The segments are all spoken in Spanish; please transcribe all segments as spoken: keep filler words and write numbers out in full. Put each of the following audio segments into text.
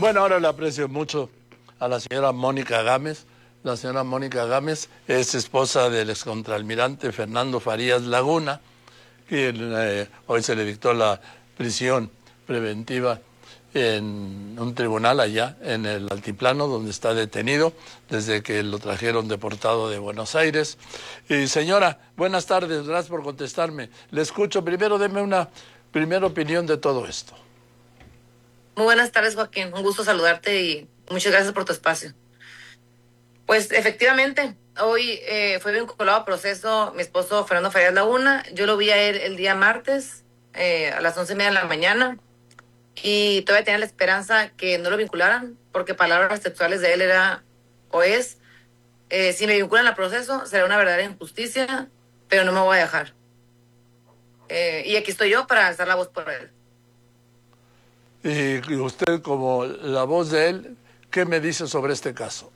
Bueno, ahora le aprecio mucho a la señora Mónica Gámez. La señora Mónica Gámez es esposa del excontralmirante Fernando Farías Laguna, quien eh, hoy se le dictó la prisión preventiva en un tribunal allá en el Altiplano, donde está detenido desde que lo trajeron deportado de Buenos Aires. Y señora, buenas tardes, gracias por contestarme. Le escucho. Primero, deme una primera opinión de todo esto. Muy buenas tardes, Joaquín. Un gusto saludarte y muchas gracias por tu espacio. Pues efectivamente, hoy eh, fue vinculado a proceso mi esposo Fernando Farías Laguna. Yo lo vi a él el día martes eh, a las once y media de la mañana y todavía tenía la esperanza que no lo vincularan porque palabras textuales de él era o es, eh, si me vinculan al proceso será una verdadera injusticia, pero no me voy a dejar. Eh, y aquí estoy yo para alzar la voz por él. Y usted, como la voz de él, ¿qué me dice sobre este caso?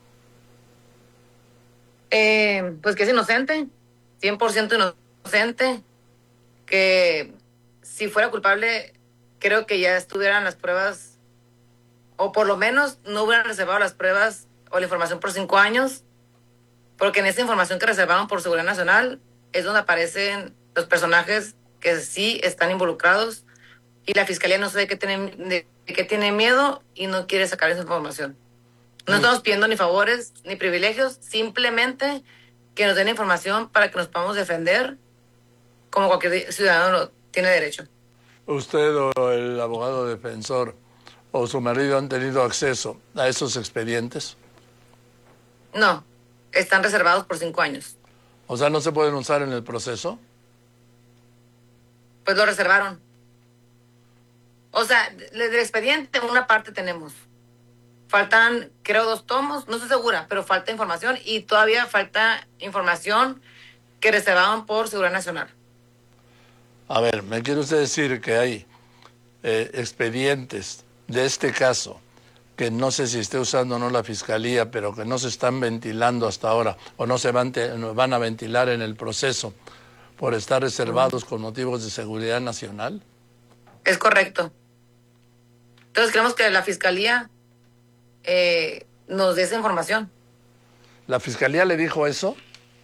Eh, pues que es inocente, cien por ciento inocente, que si fuera culpable, creo que ya estuvieran las pruebas, o por lo menos no hubieran reservado las pruebas o la información por cinco años, porque en esa información que reservaron por Seguridad Nacional es donde aparecen los personajes que sí están involucrados y la Fiscalía no sé de qué tiene, de qué tiene miedo y no quiere sacar esa información. No estamos pidiendo ni favores ni privilegios, simplemente que nos den información para que nos podamos defender como cualquier ciudadano lo tiene derecho. ¿Usted o el abogado defensor o su marido han tenido acceso a esos expedientes? No, están reservados por cinco años. O sea, ¿no se pueden usar en el proceso? Pues lo reservaron. O sea, del expediente una parte tenemos. Faltan, creo, dos tomos, no estoy segura, pero falta información y todavía falta información que reservaban por Seguridad Nacional. A ver, ¿me quiere usted decir que hay eh, expedientes de este caso que no sé si esté usando o no la Fiscalía, pero que no se están ventilando hasta ahora o no se van, te, van a ventilar en el proceso por estar reservados con motivos de seguridad nacional? Es correcto. Entonces creemos que la Fiscalía eh, nos dé esa información. ¿La Fiscalía le dijo eso?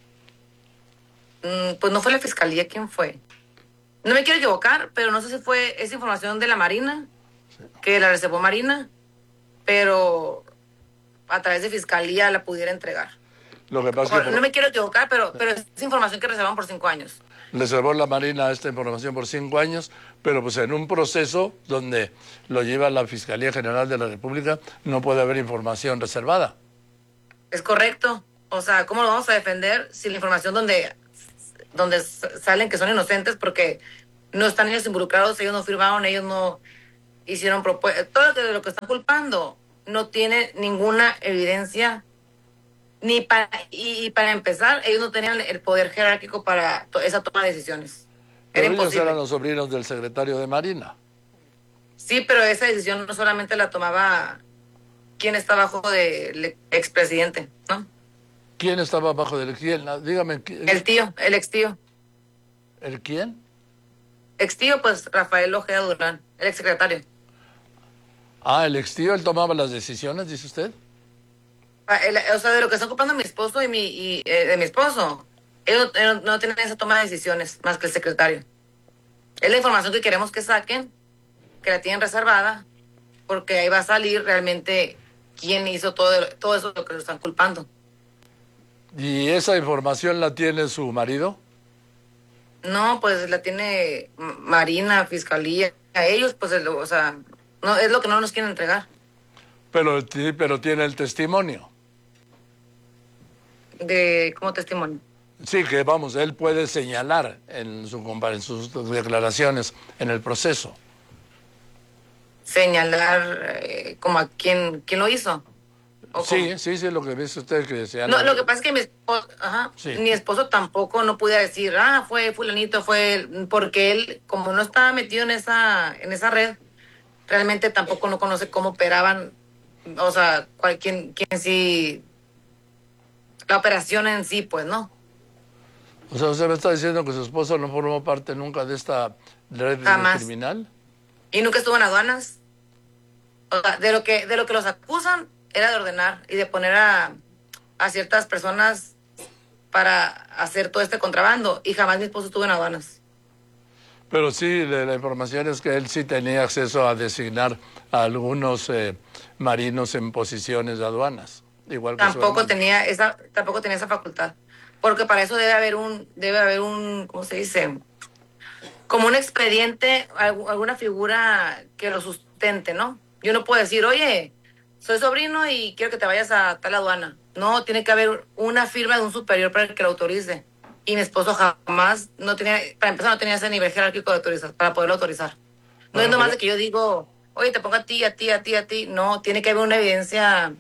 Mm, pues no fue la Fiscalía, ¿quién fue? No me quiero equivocar, pero no sé si fue esa información de la Marina, sí, que la reservó Marina, pero a través de Fiscalía la pudiera entregar. Lo que pasa o, es que no me quiero equivocar, pero, pero es información que reservaron por cinco años. Reservó la Marina esta información por cinco años, pero pues en un proceso donde lo lleva la Fiscalía General de la República no puede haber información reservada. Es correcto. O sea, ¿cómo lo vamos a defender si la información donde, donde salen que son inocentes porque no están ellos involucrados, ellos no firmaron, ellos no hicieron propuestas, todo lo que, lo que están culpando no tiene ninguna evidencia? Ni para, y, y para empezar, ellos no tenían el poder jerárquico para to, esa toma de decisiones. Pero era ellos eran los sobrinos del secretario de Marina. Sí, pero esa decisión no solamente la tomaba quien está bajo del expresidente, ¿no? ¿Quién estaba bajo del quién? Dígame. El tío, el ex tío. ¿El quién? Ex tío, pues Rafael Ojeda Durán, el ex secretario. Ah, el ex tío, él tomaba las decisiones, dice usted. El, o sea, de lo que está ocupando mi esposo y mi y, eh, de mi esposo, ellos no, no tienen esa toma de decisiones más que el secretario. Es la información que queremos que saquen, que la tienen reservada, porque ahí va a salir realmente quién hizo todo, todo eso lo que lo están culpando. ¿Y esa información la tiene su marido? No, pues la tiene Marina, Fiscalía, a ellos, pues, el, o sea, no es lo que no nos quieren entregar. Pero, pero tiene el testimonio. De como testimonio. Sí, que vamos, él puede señalar en, su, en sus declaraciones en el proceso. Señalar eh, como a quién, quién lo hizo. Sí, cómo? sí, sí, lo que dice usted que se No, lo que pasa es que mi esposo, ajá, sí. mi esposo tampoco no pudiera decir, ah, fue fulanito, fue él, porque él, como no estaba metido en esa, en esa red, realmente tampoco no conoce cómo operaban, o sea, cuál, quién, quién sí, la operación en sí, pues, ¿no? O sea, ¿usted me está diciendo que su esposo no formó parte nunca de esta red Jamás. criminal? ¿Y nunca estuvo en aduanas? O sea, de lo que, de lo que los acusan era de ordenar y de poner a, a ciertas personas para hacer todo este contrabando, y jamás mi esposo estuvo en aduanas. Pero sí, la, la información es que él sí tenía acceso a designar a algunos eh, marinos en posiciones de aduanas, igual que Tampoco tenía esa, tampoco tenía esa facultad, porque para eso debe haber un, debe haber un, ¿cómo se dice? Como un expediente, alguna figura que lo sustente, ¿no? Yo no puedo decir, oye, soy sobrino y quiero que te vayas a tal aduana. No, tiene que haber una firma de un superior para que lo autorice. Y mi esposo jamás, no tenía, para empezar, no tenía ese nivel jerárquico de autorizar, para poderlo autorizar. No bueno, es nomás pero... de que yo digo, oye, te pongo a ti, a ti, a ti, a ti. No, tiene que haber una evidencia.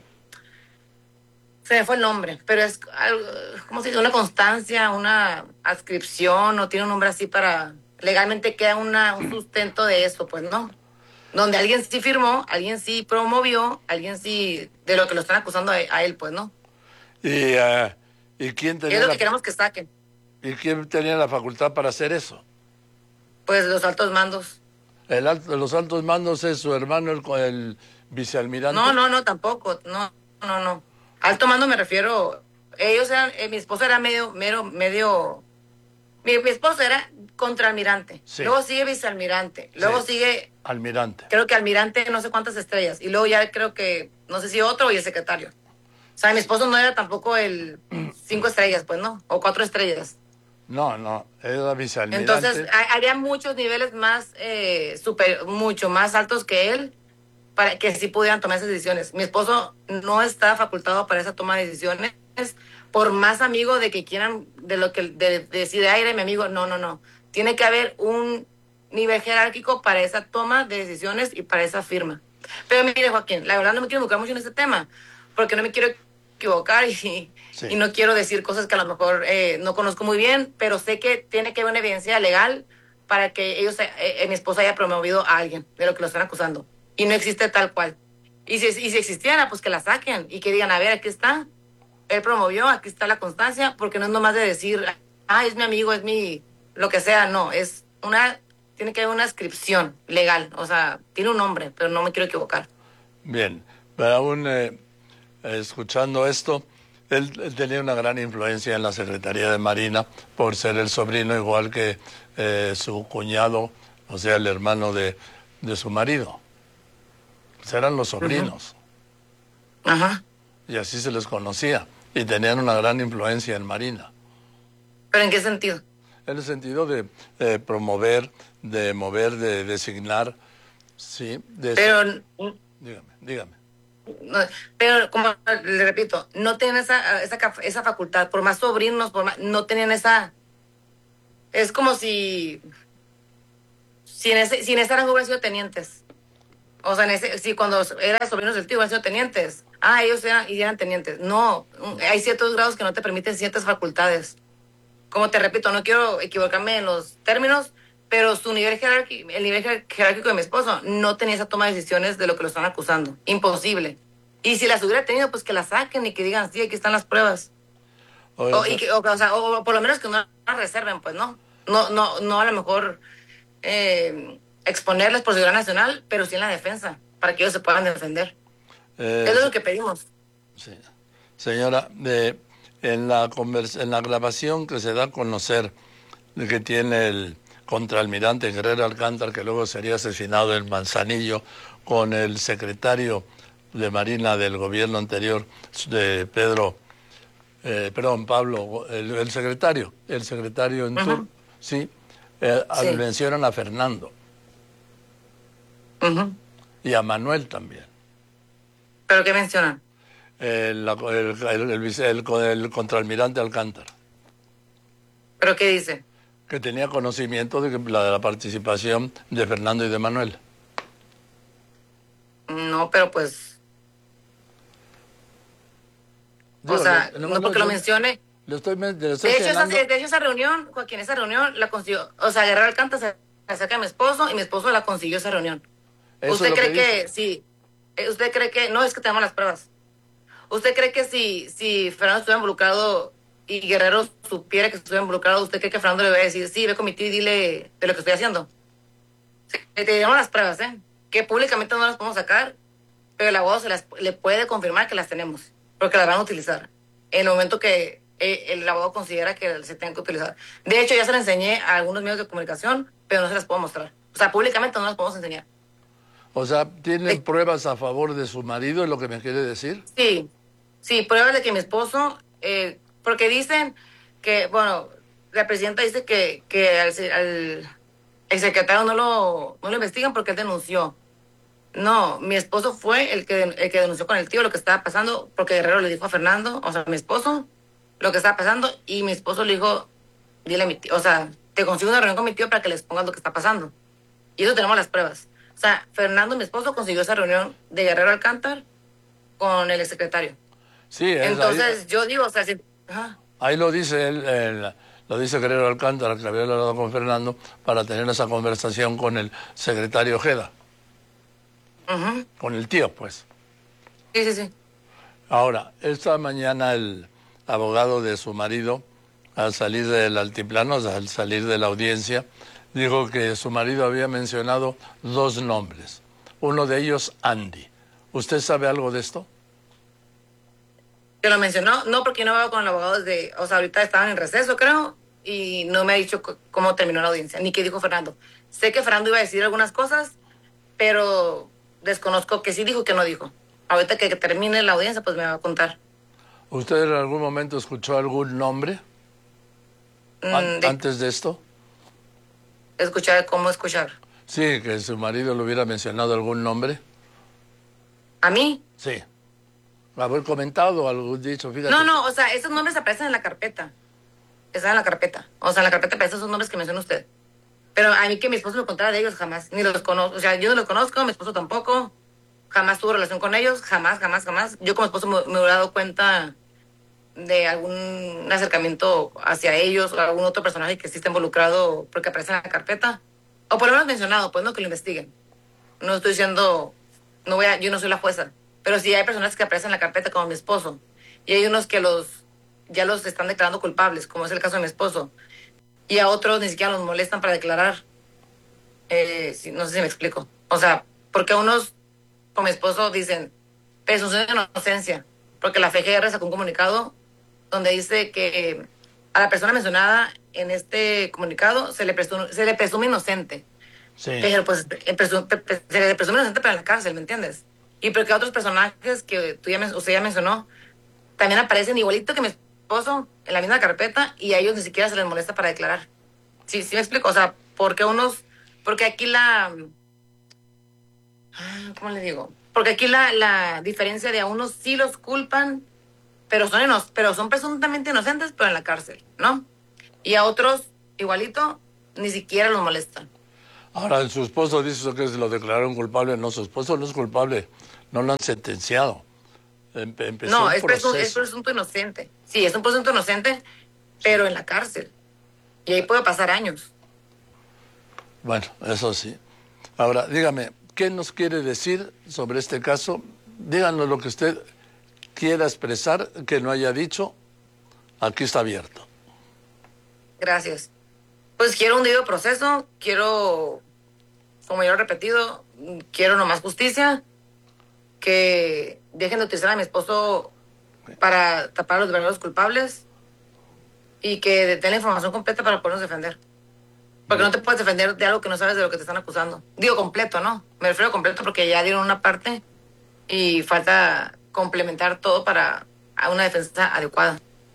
Se me fue el nombre, pero es algo, ¿cómo se dice? Una constancia, una adscripción, o tiene un nombre así para... Legalmente queda una, un sustento de eso, pues, ¿no? Donde alguien sí firmó, alguien sí promovió, alguien sí, de lo que lo están acusando a, a él, pues, ¿no? ¿Y, uh, ¿y quién tenía es lo la... que queremos que saquen. ¿Y quién tenía la facultad para hacer eso? Pues los altos mandos. El alto, los altos mandos es su hermano, el, el vicealmirante. No, no, no, tampoco, no, no, no. Alto mando me refiero, ellos eran, eh, mi esposo era medio, medio, medio, mi, mi esposo era contraalmirante, sí. Luego sigue vicealmirante, luego sí. sigue... Almirante. Creo que almirante no sé cuántas estrellas, y luego ya creo que, no sé si otro y el secretario. O sea, mi esposo no era tampoco el cinco estrellas, pues, ¿no? O cuatro estrellas. No, no, era vicealmirante. Entonces, había muchos niveles más, eh, super, mucho más altos que él, para que sí pudieran tomar esas decisiones. Mi esposo no está facultado para esa toma de decisiones, por más amigo de que quieran, de lo que de, de decide aire, mi amigo, no, no, no. Tiene que haber un nivel jerárquico para esa toma de decisiones y para esa firma. Pero mire, Joaquín, la verdad no me quiero involucrar mucho en este tema, porque no me quiero equivocar y, sí. y no quiero decir cosas que a lo mejor eh, no conozco muy bien, pero sé que tiene que haber una evidencia legal para que ellos, eh, mi esposo haya promovido a alguien de lo que lo están acusando. Y no existe tal cual. Y si, y si existiera, pues que la saquen y que digan, a ver, aquí está, él promovió, aquí está la constancia, porque no es nomás de decir, ah, es mi amigo, es mi, lo que sea, no, es una, tiene que haber una inscripción legal, o sea, tiene un nombre, pero no me quiero equivocar. Bien, pero aún eh, escuchando esto, él, él tenía una gran influencia en la Secretaría de Marina por ser el sobrino igual que eh, su cuñado, o sea, el hermano de, de su marido. Eran los sobrinos. Uh-huh. Ajá. Y así se les conocía. Y tenían una gran influencia en Marina. ¿Pero en qué sentido? En el sentido de eh, promover, de mover, de designar, sí. De pero... Eso. Dígame, dígame. No, pero, como le repito, no tenían esa, esa, esa facultad. Por más sobrinos, por más, no tenían esa... Es como si... Si en ese, si en ese rango hubieran sido tenientes. O sea, en ese, si cuando eran sobrinos del tío hubieran sido tenientes. Ah, ellos eran, y eran tenientes. No, hay ciertos grados que no te permiten ciertas facultades. Como te repito, no quiero equivocarme en los términos, pero su nivel jerárquico, el nivel jerárquico de mi esposo no tenía esa toma de decisiones de lo que lo están acusando. Imposible. Y si las hubiera tenido, pues que las saquen y que digan, sí, aquí están las pruebas. Oye, o, y que, o, o, sea, o por lo menos que no las reserven, pues, ¿no? No, no, no a lo mejor... Eh, exponerles por seguridad nacional, pero sí en la defensa, para que ellos se puedan defender. Eh, Eso es lo que pedimos. Sí. Señora, de, en, la conversa, en la grabación que se da a conocer de que tiene el contraalmirante Guerrero Alcántar, que luego sería asesinado en Manzanillo, con el secretario de Marina del gobierno anterior, de Pedro, eh, perdón, Pablo, el, el secretario, el secretario en uh-huh. turno, sí, eh, sí, mencionan a Fernando. Uh-huh. Y a Manuel también. ¿Pero qué mencionan? El, el, el, el, el, el contraalmirante Alcántar. ¿Pero qué dice? Que tenía conocimiento de, que, la, de la participación de Fernando y de Manuel. No, pero pues... Digo, o sea, no, no, no porque lo, lo mencione... Lo estoy, lo estoy de, hecho, esa, de hecho, esa reunión, Joaquín, esa reunión la consiguió... O sea, Guerrero Alcántar se acerca a mi esposo y mi esposo la consiguió esa reunión. Eso ¿Usted cree que, que sí? ¿Usted cree que no es que tenemos las pruebas? ¿Usted cree que si si Fernando estuviera involucrado y Guerrero supiera que estuviera involucrado, usted cree que Fernando le va a decir, sí, ve con mi tío y dile de lo que estoy haciendo? Sí, te damos las pruebas, ¿eh? Que públicamente no las podemos sacar, pero el abogado se las, le puede confirmar que las tenemos, porque las van a utilizar en el momento que eh, el abogado considera que se tengan que utilizar. De hecho, ya se las enseñé a algunos medios de comunicación, pero no se las puedo mostrar. O sea, públicamente no las podemos enseñar. O sea, ¿tienen Sí. pruebas a favor de su marido, es lo que me quiere decir? Sí, sí, pruebas de que mi esposo, eh, porque dicen que, bueno, la presidenta dice que, que al, al el secretario no lo, no lo investigan porque él denunció. No, mi esposo fue el que, el que denunció con el tío lo que estaba pasando, porque Guerrero le dijo a Fernando, o sea, a mi esposo, lo que estaba pasando, y mi esposo le dijo, dile a mi tío, o sea, te consigo una reunión con mi tío para que les pongas lo que está pasando. Y eso tenemos las pruebas. O sea, Fernando, mi esposo, consiguió esa reunión de Guerrero Alcántar con el secretario. Sí, es Entonces, ahí, yo digo, o sea, si, ajá, ahí lo dice él, él, lo dice Guerrero Alcántara, que había hablado con Fernando para tener esa conversación con el secretario Ojeda, ujú, con el tío, pues. sí, sí, sí. Ahora, esta mañana el abogado de su marido, al salir del altiplano, al salir de la audiencia, dijo que su marido había mencionado dos nombres. Uno de ellos, Andy. ¿Usted sabe algo de esto? Que lo mencionó, no, porque yo no veo con el abogado desde, o sea, ahorita estaban en receso, creo, y no me ha dicho c- cómo terminó la audiencia, ni qué dijo Fernando. Sé que Fernando iba a decir algunas cosas, pero desconozco que sí dijo que no dijo. Ahorita que, que termine la audiencia, pues me va a contar. ¿Usted en algún momento escuchó algún nombre an- Mm, de antes de esto? escuchar, cómo escuchar. Sí, que su marido le hubiera mencionado algún nombre. ¿A mí? Sí. Haber comentado algún dicho, fíjate. No, no, o sea, esos nombres aparecen en la carpeta. Están en la carpeta. O sea, en la carpeta aparecen esos nombres que menciona usted. Pero a mí que mi esposo me contara de ellos, jamás. Ni los conozco. O sea, yo no los conozco, mi esposo tampoco. Jamás tuvo relación con ellos. Jamás, jamás, jamás. Yo como esposo me, me hubiera dado cuenta de algún acercamiento hacia ellos o algún otro personaje que sí esté involucrado porque aparece en la carpeta. O por lo menos mencionado, pues no, que lo investiguen. No estoy diciendo, no voy a, yo no soy la jueza. Pero sí hay personas que aparecen en la carpeta como mi esposo. Y hay unos que los ya los están declarando culpables, como es el caso de mi esposo. Y a otros ni siquiera los molestan para declarar. Eh, sí, no sé si me explico. O sea, porque unos, con mi esposo, dicen presunción de inocencia. Porque la F G R sacó un comunicado donde dice que a la persona mencionada en este comunicado se le presume, se le presume inocente. Sí. Pero pues eh, presu- pre- pre- se le presume inocente para la cárcel, ¿me entiendes? Y porque otros personajes que tú ya, men- usted ya mencionó también aparecen igualito que mi esposo en la misma carpeta y a ellos ni siquiera se les molesta para declarar. Sí, sí me explico. O sea, porque unos, porque aquí la, ah, ¿cómo le digo? Porque aquí la, la diferencia de a unos sí los culpan, pero son, ino- pero son presuntamente inocentes, pero en la cárcel, ¿no? Y a otros, igualito, ni siquiera los molestan. Ahora, su esposo dice que se lo declararon culpable. No, su esposo no es culpable. No lo han sentenciado. Empe- empezó No, un es, presu- es proceso. presunto inocente. Sí, es un presunto inocente, pero en la cárcel. Y ahí puede pasar años. Bueno, eso sí. Ahora, dígame, ¿qué nos quiere decir sobre este caso? Díganos lo que usted quiera expresar, que no haya dicho. Aquí está abierto. Gracias. Pues quiero un debido proceso, quiero, como ya lo he repetido, quiero nomás justicia, que dejen de utilizar a mi esposo para tapar a los verdaderos culpables y que den la información completa para podernos defender. Porque no te puedes defender de algo que no sabes de lo que te están acusando. Digo completo, ¿no? Me refiero a completo porque ya dieron una parte y falta complementar todo para a una defensa adecuada.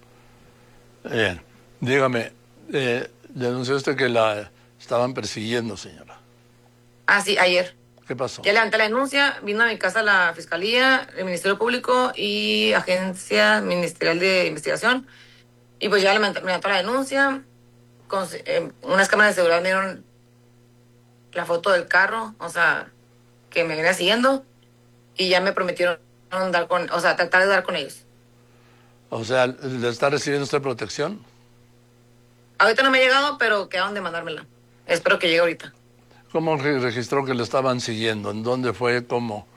Bien. Dígame, eh, denunció usted que la estaban persiguiendo, señora. Ah, sí, ayer. ¿Qué pasó? Ya levanté la denuncia, vino a mi casa la Fiscalía, el Ministerio Público y Agencia Ministerial de Investigación. Y pues ya levantó, levantó la denuncia. Con, eh, unas cámaras de seguridad me dieron la foto del carro, o sea, que me venía siguiendo. Y ya me prometieron dar con, o sea, tratar de dar con ellos. O sea, ¿le está recibiendo usted protección? Ahorita no me ha llegado, pero quedaron de mandármela. Espero que llegue ahorita. ¿Cómo re- registró que le estaban siguiendo? ¿En dónde fue? ¿Cómo?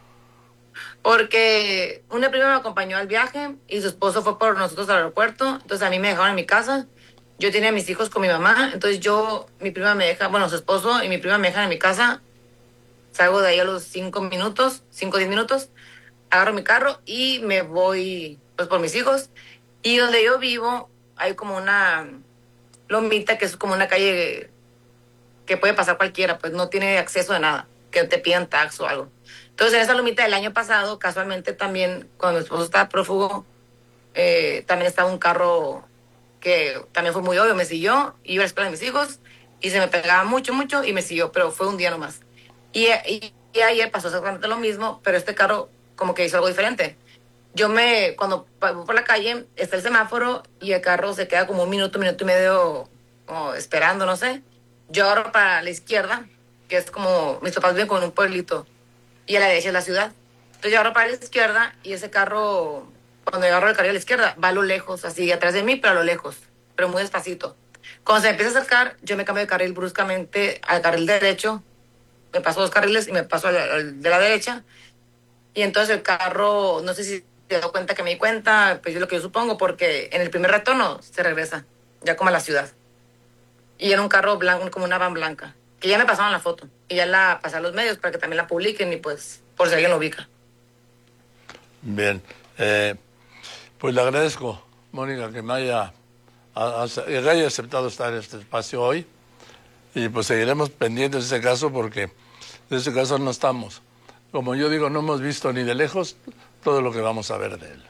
Porque una prima me acompañó al viaje y su esposo fue por nosotros al aeropuerto. Entonces a mí me dejaron en mi casa. Yo tenía a mis hijos con mi mamá. Entonces yo, mi prima me deja, bueno, su esposo y mi prima me dejan en mi casa. Salgo de ahí a los cinco minutos, cinco o diez minutos. agarro mi carro y me voy pues por mis hijos. Y donde yo vivo hay como una lomita que es como una calle que puede pasar cualquiera, pues no tiene acceso de nada, que te pidan tax o algo. Entonces en esa lomita del año pasado, casualmente también, cuando mi esposo estaba prófugo, eh, también estaba un carro que también fue muy obvio, me siguió, iba a la escuela de mis hijos y se me pegaba mucho, mucho y me siguió, pero fue un día nomás. Y, y, y ayer pasó exactamente lo mismo, pero este carro como que hizo algo diferente. Yo me, cuando voy por la calle, está el semáforo y el carro se queda como un minuto, minuto y medio como esperando, no sé. Yo agarro para la izquierda, que es como, mis papás viven como en un pueblito, y a la derecha es la ciudad. Entonces yo agarro para la izquierda y ese carro, cuando yo agarro el carril a la izquierda, va a lo lejos, así atrás de mí, pero a lo lejos, pero muy despacito. Cuando se me empieza a acercar, yo me cambio de carril bruscamente al carril derecho, me paso dos carriles y me paso al, al de la derecha, y entonces el carro, no sé si te das cuenta que me di cuenta, pues yo lo que yo supongo, porque en el primer retorno se regresa, ya como a la ciudad. Y era un carro blanco, como una van blanca, que ya me pasaron la foto, y ya la pasé a los medios para que también la publiquen y pues, por si alguien lo ubica. Bien, eh, pues le agradezco, Mónica, que me haya, a, a, que haya aceptado estar en este espacio hoy, y pues seguiremos pendientes de ese caso porque de ese caso no estamos. Como yo digo, no hemos visto ni de lejos todo lo que vamos a ver de él.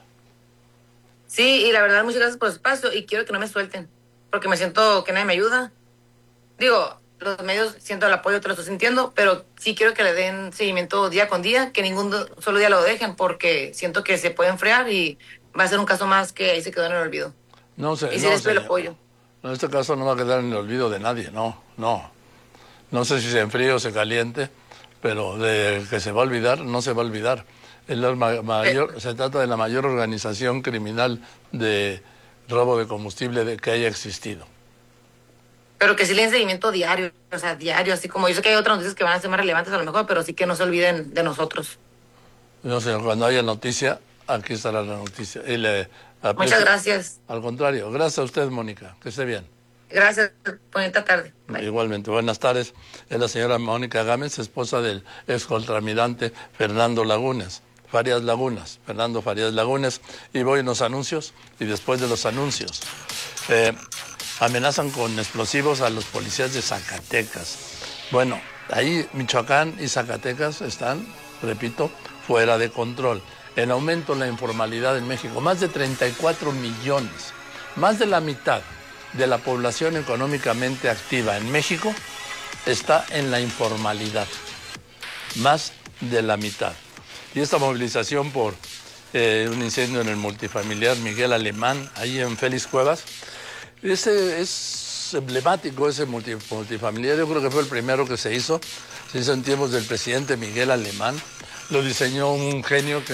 Sí, y la verdad, muchas gracias por el espacio y quiero que no me suelten, porque me siento que nadie me ayuda. Digo, los medios siento el apoyo, te lo estoy sintiendo, pero sí quiero que le den seguimiento día con día, que ningún solo día lo dejen, porque siento que se puede enfriar y va a ser un caso más que ahí se quedó en el olvido. No sé, y sí no les pido el sé. apoyo. En este caso no va a quedar en el olvido de nadie, no, no. No sé si se enfríe o se caliente, pero de que se va a olvidar, no se va a olvidar. Es la ma mayor, eh. Se trata de la mayor organización criminal de robo de combustible de que haya existido. Pero que sí le den seguimiento diario, o sea, diario, así como yo sé que hay otras noticias que van a ser más relevantes a lo mejor, pero sí que no se olviden de nosotros. No sé, cuando haya noticia, aquí estará la noticia. Y le Muchas gracias. Al contrario, gracias a usted, Mónica, que esté bien. Gracias, bonita tarde. Bye. Igualmente, buenas tardes. Es la señora Mónica Gámez, esposa del ex contralmirante Fernando Lagunas, Farías Lagunas, Fernando Farías Lagunas. Y voy en los anuncios, y después de los anuncios, eh, amenazan con explosivos a los policías de Zacatecas. Bueno, ahí Michoacán y Zacatecas están, repito, fuera de control. En aumento la informalidad en México, más de treinta y cuatro millones, más de la mitad de la población económicamente activa en México está en la informalidad, más de la mitad. Y esta movilización por eh, un incendio en el multifamiliar Miguel Alemán, ahí en Félix Cuevas, ese es emblemático, ese multi, multifamiliar. Yo creo que fue el primero que se hizo, se hizo en tiempos del presidente Miguel Alemán, lo diseñó un genio que